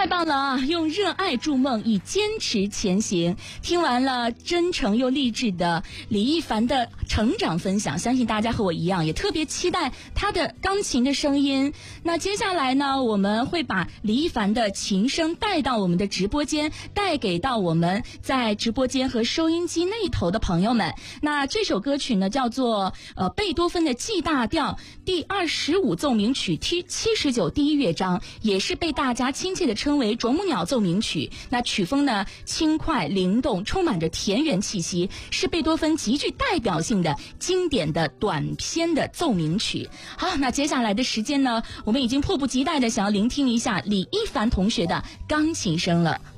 太棒了啊！用热爱筑梦，以坚持前行。听完了真诚又励志的李一凡的成长分享，相信大家和我一样，也特别期待他的钢琴的声音。那接下来呢，我们会把李一凡的琴声带到我们的直播间，带给到我们在直播间和收音机那头的朋友们。那这首歌曲呢，叫做贝多芬的 G 大调第25奏鸣曲 T79第1乐章，也是被大家亲切的称为啄木鸟奏鸣曲。那曲风呢轻快灵动，充满着田园气息，是贝多芬极具代表性的经典的短篇的奏鸣曲。好，那接下来的时间呢，我们已经迫不及待的想要聆听一下李一凡同学的钢琴声了。